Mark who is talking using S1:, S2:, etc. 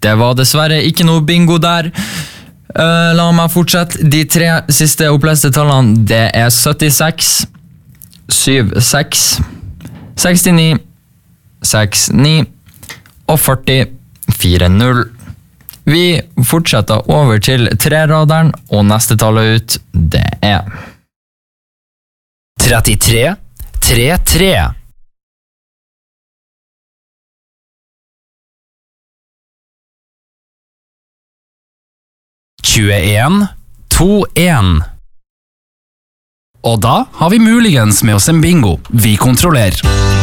S1: Det var dessverre ikke noe bingo der. La meg fortsette. De 3 siste oppleste tallene, det er 76, 76, 69, 69 og 40, 40. Vi fortsetter over til 3-raderen, og neste tallet ut, det er
S2: 33, 33. 21, 21. Og da har vi muligens med oss en bingo. Vi kontrollerer.